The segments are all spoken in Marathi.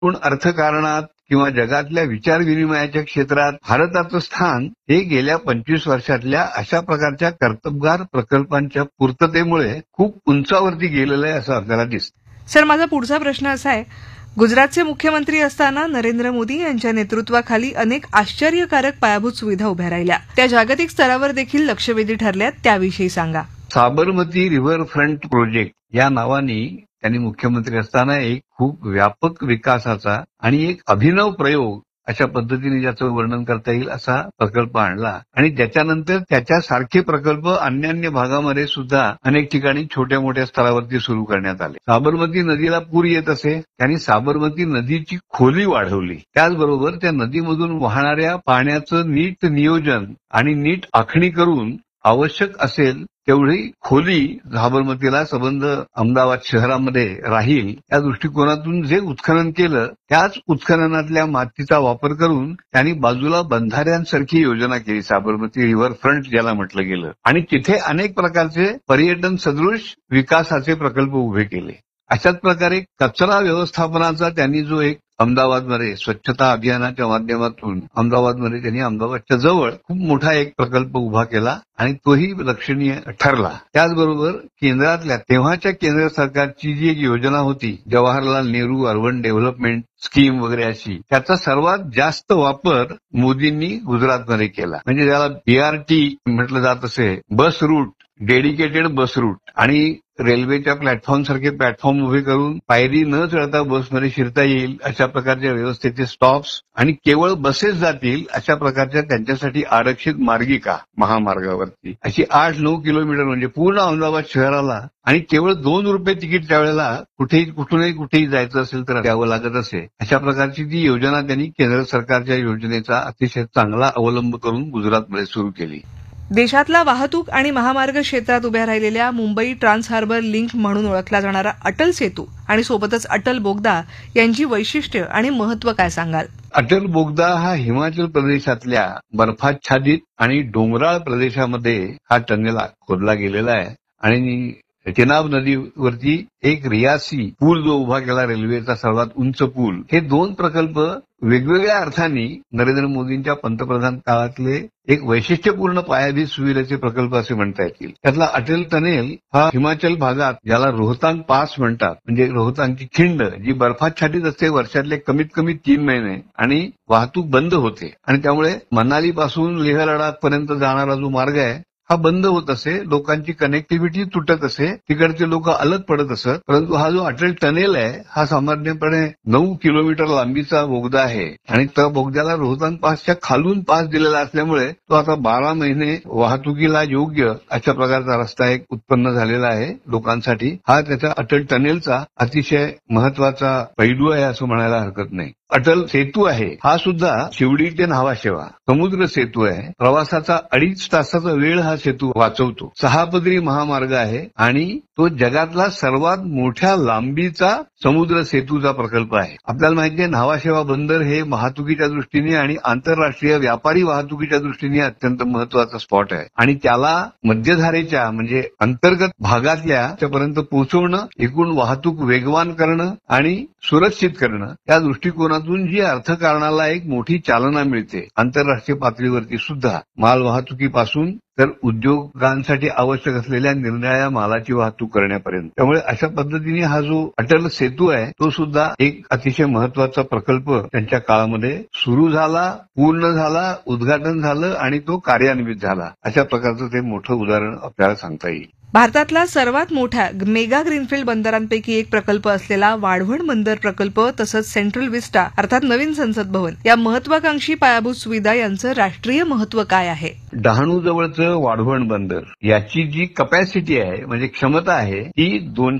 पण अर्थकारणात किंवा जगातल्या विचार विनिमयाच्या क्षेत्रात भारताचं स्थान हे गेल्या 25 वर्षातल्या अशा प्रकारच्या कर्तबगार प्रकल्पांच्या पूर्ततेमुळे खूप उंचावरती गेलेलं आहे असं आपल्याला दिसतं. सर, माझा पुढचा प्रश्न असा आहे, गुजरातचे मुख्यमंत्री असताना नरेंद्र मोदी यांच्या नेतृत्वाखाली अनेक आश्चर्यकारक पायाभूत सुविधा उभ्या राहिल्या. त्या जागतिक स्तरावर देखील लक्षवेधी ठरल्यात, त्याविषयी सांगा. साबरमती रिव्हर फ्रंट प्रोजेक्ट या नावाने त्यांनी मुख्यमंत्री असताना एक खूप व्यापक विकासाचा आणि एक अभिनव प्रयोग अशा पद्धतीने ज्याचं वर्णन करता येईल असा प्रकल्प आणला आणि त्याच्यानंतर त्याच्यासारखे प्रकल्प अन्य भागामध्ये सुद्धा अनेक ठिकाणी छोट्या मोठ्या स्तरावरती सुरू करण्यात आले. साबरमती नदीला पूर येत असे, त्यांनी साबरमती नदीची खोली वाढवली. त्याचबरोबर त्या नदीमधून वाहणाऱ्या पाण्याचं नीट नियोजन आणि नीट आखणी करून आवश्यक असेल तेवढी खोली साबरमतीला संबंध अहमदाबाद शहरामध्ये राहील या दृष्टिकोनातून जे उत्खनन केलं त्याच उत्खननातल्या मातीचा वापर करून त्यांनी बाजूला बंधाऱ्यांसारखी योजना केली, साबरमती रिव्हर फ्रंट ज्याला म्हटलं गेलं, आणि तिथे अनेक प्रकारचे पर्यटन सदृश विकासाचे प्रकल्प उभे केले. अशाच प्रकारे कचरा व्यवस्थापनाचा त्यांनी जो एक अहमदाबादमध्ये स्वच्छता अभियानाच्या माध्यमातून अहमदाबादमध्ये त्यांनी अहमदाबादच्या जवळ खूप मोठा एक प्रकल्प उभा केला आणि तोही लक्षणीय ठरला. त्याचबरोबर केंद्रातल्या तेव्हाच्या केंद्र सरकारची जी एक योजना होती Jawaharlal Nehru urban development scheme वगैरे अशी, त्याचा सर्वात जास्त वापर मोदींनी गुजरातमध्ये केला. म्हणजे त्याला BRT म्हटलं जात असे, bus route, dedicated bus route, आणि रेल्वेच्या प्लॅटफॉर्म सारखे प्लॅटफॉर्म उभे करून पायरी न चढता बसमध्ये शिरता येईल अशा प्रकारच्या व्यवस्थेचे स्टॉप्स आणि केवळ बसेस जातील अशा प्रकारच्या त्यांच्यासाठी आरक्षित मार्गिका महामार्गावरती अशी 8-9 किलोमीटर, म्हणजे पूर्ण अहमदाबाद शहराला, आणि केवळ ₹2 तिकीट त्यावेळेला कुठूनही जायचं असेल तर द्यावं लागत असे. अशा प्रकारची ती योजना त्यांनी केंद्र सरकारच्या योजनेचा अतिशय चांगला अवलंब करून गुजरातमध्ये सुरू केली. देशातला वाहतूक आणि महामार्ग क्षेत्रात उभ्या राहिलेल्या मुंबई ट्रान्स हार्बर लिंक म्हणून ओळखला जाणारा अटल सेतू आणि सोबतच अटल बोगदा यांची वैशिष्ट्य आणि महत्व काय सांगाल? अटल बोगदा हा हिमाचल प्रदेशातल्या बर्फाच्छादित आणि डोंगराळ प्रदेशामध्ये हा टनेल खोदला गेलेला आहे आणि चेनाब नदीवरती एक रियासी पूल जो उभा केला, रेल्वेचा सर्वात उंच पूल, हे 2 प्रकल्प वेगवेगळ्या अर्थाने नरेंद्र मोदींच्या पंतप्रधान काळातले एक वैशिष्ट्यपूर्ण पायाभूत सुविधेचे प्रकल्प असे म्हणता येतील. त्यातला अटल टनेल हा हिमाचल भागात ज्याला रोहतांग पास म्हणतात, म्हणजे रोहतांगची खिंड जी बर्फाच्छादित असते वर्षातले कमीत कमी 3 महिने आणि वाहतूक बंद होते आणि त्यामुळे मनाली पासून लेह लडाख पर्यंत जाणारा जो मार्ग आहे हा बंद होत असे, लोकांची कनेक्टिव्हिटी तुटत असे, तिकडचे लोक अलग पडत असत. परंतु हा जो अटल टनेल आहे हा सामान्यपणे 9 किलोमीटर लांबीचा बोगदा आहे आणि त्या बोगद्याला रोहतांग पासच्या खालून पास दिलेला असल्यामुळे तो आता 12 महिने वाहतुकीला योग्य अशा प्रकारचा रस्ता एक उत्पन्न झालेला आहे लोकांसाठी. हा त्याच्या अटल टनेलचा अतिशय महत्वाचा पैलू आहे असं म्हणायला हरकत नाही. अटल सेतू आहे हा सुद्धा शिवडी ते न्हावाशेवा समुद्र सेतू आहे. प्रवासाचा 2.5 तासाचा वेळ हा सेतू वाचवतो. 6 पदरी महामार्ग आहे आणि तो जगातला सर्वात मोठ्या लांबीचा समुद्र सेतूचा प्रकल्प आहे. आपल्याला माहिती आहे न्हावाशेवा बंदर हे वाहतुकीच्या दृष्टीने आणि आंतरराष्ट्रीय व्यापारी वाहतुकीच्या दृष्टीने अत्यंत महत्वाचा स्पॉट आहे आणि त्याला मध्यधारेच्या म्हणजे अंतर्गत भागातल्या पर्यंत पोहोचवणं, एकूण वाहतूक वेगवान करणं आणि सुरक्षित करणं या दृष्टिकोनातून जी अर्थकारणाला एक मोठी चालना मिळते आंतरराष्ट्रीय पातळीवरती सुद्धा, माल वाहतुकीपासून तर उद्योगांसाठी आवश्यक असलेल्या निरनिराळ्या मालाची वाहतूक करण्यापर्यंत. त्यामुळे अशा पद्धतीने हा जो अटल सेतू आहे तो सुद्धा एक अतिशय महत्वाचा प्रकल्प त्यांच्या काळामध्ये सुरू झाला, पूर्ण झाला, उद्घाटन झालं आणि तो कार्यान्वित झाला. अशा प्रकारचं ते मोठं उदाहरण आपल्याला सांगता येईल. भारतातला सर्वात मोठ्या मेगा ग्रीनफील्ड बंदरांपैकी एक प्रकल्प असलेला वाढवण बंदर प्रकल्प तसंच सेंट्रल विस्टा अर्थात नवीन संसद भवन या महत्वाकांक्षी पायाभूत सुविधा यांचं राष्ट्रीय महत्व काय आहे? डहाणू जवळचं वाढवण बंदर याची जी कपॅसिटी आहे म्हणजे क्षमता आहे ती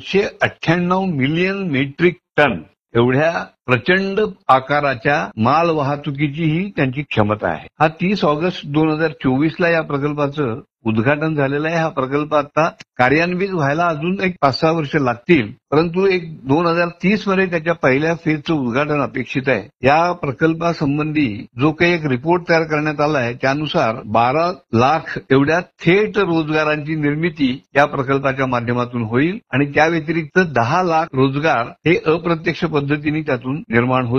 298 मिलियन मेट्रिक टन एवढ्या प्रचंड आकाराच्या माल वाहतुकीची ही त्यांची क्षमता आहे. हा 30 ऑगस्ट 2024 या प्रकल्पाचं उद्घाटन झालेलं आहे. हा प्रकल्प आता कार्यान्वित व्हायला अजून एक 5-6 वर्ष लागतील, परंतु एक 2030 मध्ये त्याच्या पहिल्या फेजचं उद्घाटन अपेक्षित आहे. या प्रकल्पासंबंधी जो काही एक रिपोर्ट तयार करण्यात आला आहे त्यानुसार 12 लाख एवढ्या थेट रोजगारांची निर्मिती या प्रकल्पाच्या माध्यमातून होईल आणि त्या व्यतिरिक्त 10 लाख रोजगार हे अप्रत्यक्ष पद्धतीने त्यातून टनेलमधून निर्माण होत